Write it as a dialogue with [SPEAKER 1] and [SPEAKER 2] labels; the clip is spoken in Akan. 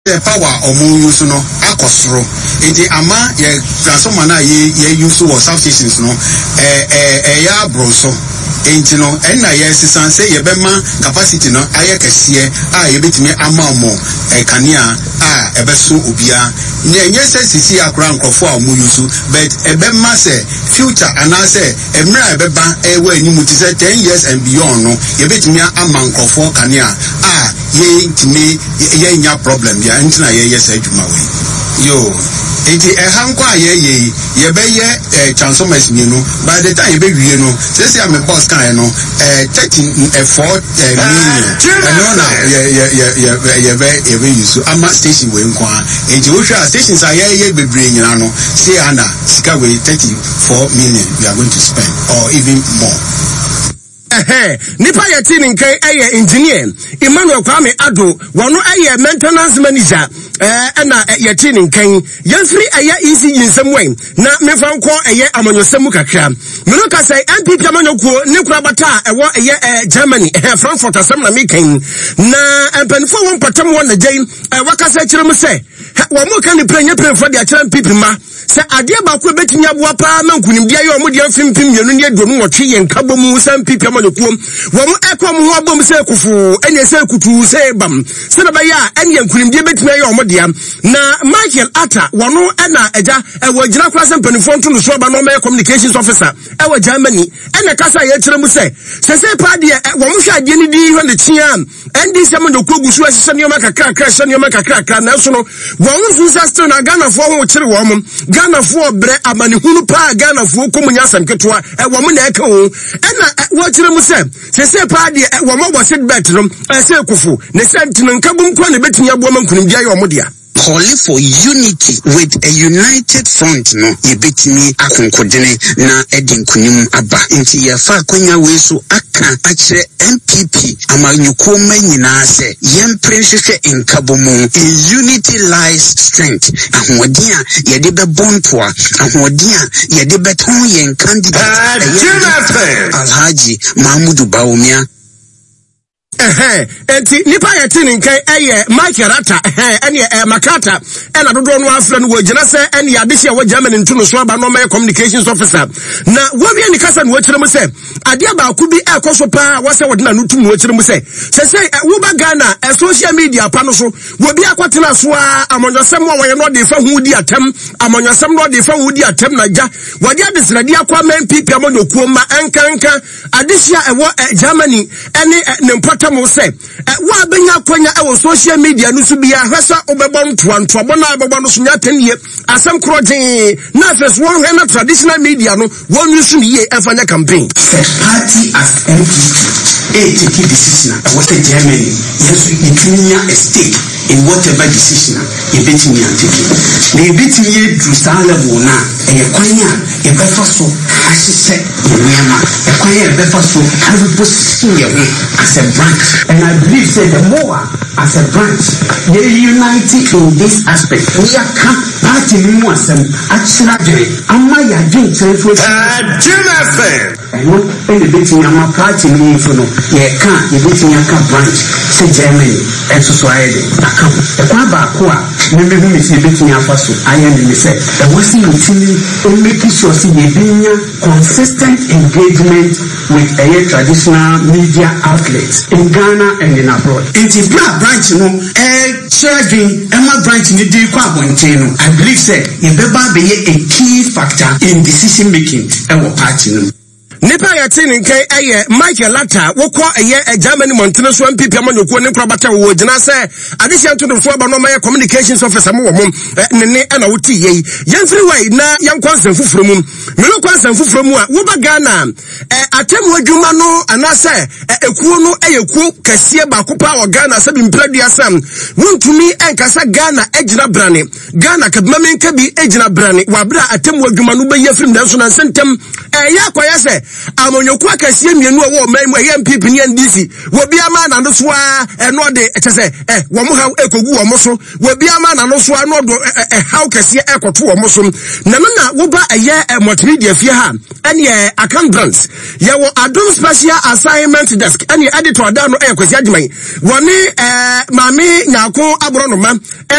[SPEAKER 1] the power omu use no akosro enti ama ye transformer na ye use was substations no ya broso enti no na ye sisan say ye bema capacity no aye kese ye betimi ama mo kanea ebeso obia nye say sisi akra nkofo a omu use but ebema say future and I say emra ebeba ewa animu ti say 10 years and beyond no ye betimi ama nkofo kanea ye ntimi ye nya problem ya ntina ye say adwuma we yo enti hankwa ye be ye transformers ni no by the time ye be wie no say am boss kan no 34 million and no na ye be use ama station we nkwa enti wo hwa stations ye bebre nyina no say ana sika we 34 million we are going to spend or even more.
[SPEAKER 2] Nipa yeti ninkai engineer Emmanuel Kwame Ado wano maintenance manager na yeti ninkai yefri easy in some way na mefa nko amanyosemu kakra meno ka say MPP amanyokuo ne kura bata ewo Germany Frankfurt asem na mekan na empanifo won patam won na gyen wakasa kirem say wo mo kan prenya premfo de akira MPP ma se ade ba ko betimi aboa pa na nkunimdia ye omo de afimfim yenu ne aduonu wotwe yen kabomu se MPP amanyokuo wo mo ekom ho abom se kufu ene se kutu se bam se na ba ya ene nkunimdia betimi ye omo de na Michael Atta wono na eja ewo gina kwase mpanifo nto no so ba no communications officer ewo Germany ene kasa ye kirem se pa de wo mo hwa ade ni di hwe ne chia ndi se amanyokuo gusu asese ne kakra na so no wo nso still na Ghana fo ho kire wo mo Ghana fo bre amani hunu pa Ghana fo komunya samketwa wo mo na eka wo ena wo kire mu se pa de wo mo bo sit bet no se kufu ne sentino nkabum kwa ne betinya bo mankunim dia ye wo mo dia
[SPEAKER 3] calling for unity with a united front no yebetimi akonkodene na edinkunim aba nti ya fa kwanya we so aka akire MPP amanyuko manyina se yemprehwehwe enkabomu. In unity lies strength. Ahodia yede be bontoa ahodia yede beton yen candidate Alhaji Mahmudu Bawumia.
[SPEAKER 2] Enti nipa yeti ninkai Michael Atta ene Makata ena dodo no afra no wagina se ene yadehye wa Germany ntuno so aba no communications officer na wowie ni kasa no wakire mu se ade ba ku bi ekoso pa wase wodena no tum wakire mu se wo ba Ghana social media pa no so wobi akwatena so amonyosem wo ye no de fa hu di atem amonyosem no de fa hu di atem na ja wode adesna de akwa MPP amonyokuo ma enkanka adehye ewo Germany ene ne mpota mo se wa benya kwanya ewo social media no so bia hwesa obebo ntoanto bona abebo no so nya tanie asem kroje na fes won hwe na traditional media no won use ni ye efanya campaign
[SPEAKER 4] party as MPP take decision what the Germany yes it a stake in whatever decision you bet me and take they bet me to stand level na e kwanya e befa so asise yema e kwanya e befa so have position your way as a branch. And I believe that the more as a branch they unite in this aspect we are party more some actually amma ya dream for and what any bit in our party me for no ye can you bit in your branch say Germany and society account the baba kwa me see bit in your faso I am in say the was in making sure see the consistent engagement with a traditional media outlets in Ghana and in abroad. It is black branch no charging Emma branch in the Kwaboncheno. I believe say in the be a key factor in decision making our party no.
[SPEAKER 2] Nipa yeti ninkai Michael Atta woko Germany Montana so MPP amanyokuo ne krabata wo gina se adehye to do fo ba no my communications officer mo wo ne na woti yi yemfiri wai na yankwansan fufuro mu melo kwansan fufuro mu a wo ba Ghana atemu adwuma no anase ekuo no eyekuo kase ba kopa wo Ghana se bi mpradua sam wontumi enkasa Ghana ejina brane Ghana kadmamen ka bi ejina brane wabra atemu adwuma no be yefrim na so na sentem yakoya se amonyoko akɛseɛ mienu wɔ ɔman mu ɛyɛ MPP ne NDC wobi ama na no so a ɛno de ɛkyɛ sɛ wɔn ha ekogu wɔn so wobi ama na no so a no do ɛhaw kɛseɛ ɛkɔto wɔn so na woba ɛyɛ multimedia fie ha ɛne account brands yɛwɔ Adom special assignment desk ɛne editor da no ɛyɛ Kwasi Agyeman wɔne maame Nyako Abronoma